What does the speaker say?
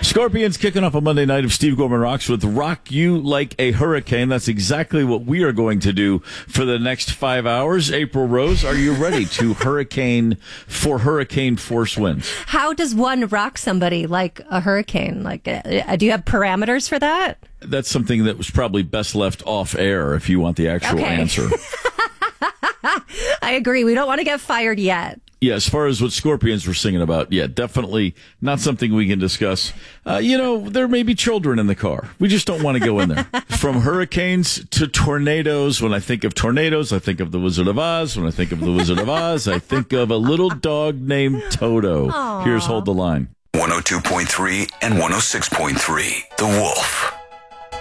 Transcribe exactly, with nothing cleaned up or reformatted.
Scorpions kicking off a Monday night of Steve Gorman Rocks with Rock You Like a Hurricane. That's exactly what we are going to do for the next five hours. April Rose, are you ready to hurricane for hurricane force winds? How does one rock somebody like a hurricane? Like, uh, do you have parameters for that? That's something that was probably best left off air if you want the actual Okay. answer. I agree. We don't want to get fired yet. Yeah, as far as what Scorpions were singing about, yeah, definitely not something we can discuss. Uh, you know, there may be children in the car. We just don't want to go in there. From hurricanes to tornadoes. When I think of tornadoes, I think of the Wizard of Oz. When I think of the Wizard of Oz, I think of a little dog named Toto. Aww. Here's Hold the Line. one oh two point three and one oh six point three, The Wolf.